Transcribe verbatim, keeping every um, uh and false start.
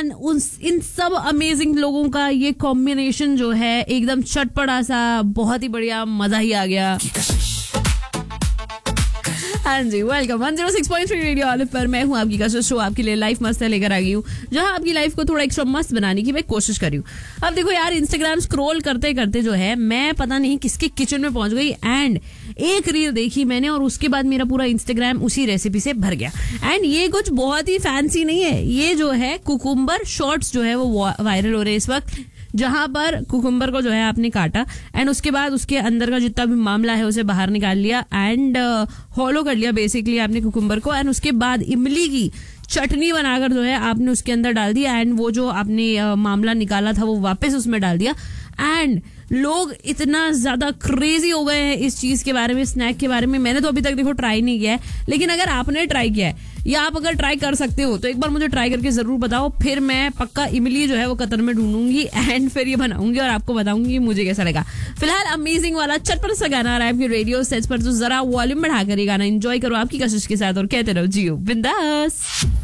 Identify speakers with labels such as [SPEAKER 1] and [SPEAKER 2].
[SPEAKER 1] Man, उस इन सब amazing लोगों का ये कॉम्बिनेशन जो है एकदम चटपटा सा, बहुत ही बढ़िया, मजा ही आ गया। हाँ जी, welcome one zero six point three radio olive पर मैं हूँ आपकी कसरत शो, आपके लिए लाइफ मस्त है लेकर आ गई हूँ, जहाँ आपकी लाइफ को थोड़ा एक्स्ट्रा मस्त बनाने की मैं कोशिश कर रही हूँ। अब देखो यार, इंस्टाग्राम स्क्रॉल करते करते जो है मैं पता नहीं किसके किचन में पहुंच गई एंड एक रील देखी मैंने और उसके बाद मेरा पूरा इंस्टाग्राम उसी रेसिपी से भर गया। एंड ये कुछ बहुत ही फैंसी नहीं है, ये जो है कुकुम्बर शॉर्ट्स जो है वो वायरल हो रहे हैं इस वक्त, जहां पर कुकुम्बर को जो है आपने काटा एंड उसके बाद उसके अंदर का जितना भी मामला है उसे बाहर निकाल लिया एंड हॉलो कर लिया बेसिकली आपने कुकुम्बर को, एंड उसके बाद इमली की चटनी बनाकर जो है आपने उसके अंदर डाल दिया एंड वो जो आपने uh, मामला निकाला था वो वापस उसमें डाल दिया। एंड लोग इतना ज्यादा क्रेजी हो गए हैं इस चीज के बारे में, स्नैक के बारे में। मैंने तो अभी तक देखो ट्राई नहीं किया है, लेकिन अगर आपने ट्राई किया है या आप अगर ट्राई कर सकते हो तो एक बार मुझे ट्राई करके जरूर बताओ, फिर मैं पक्का इमली जो है वो कतर में ढूंढूंगी एंड फिर ये बनाऊंगी और आपको बताऊंगी मुझे कैसा लगा। फिलहाल अमेजिंग वाला चटपट सा गाना आ रहा है आपके रेडियो सेट्स पर, तो जरा वॉल्यूम बढ़ाकर ये गाना एंजॉय करो आपकी कशिश के साथ और कहते रहो जियो बिंदास।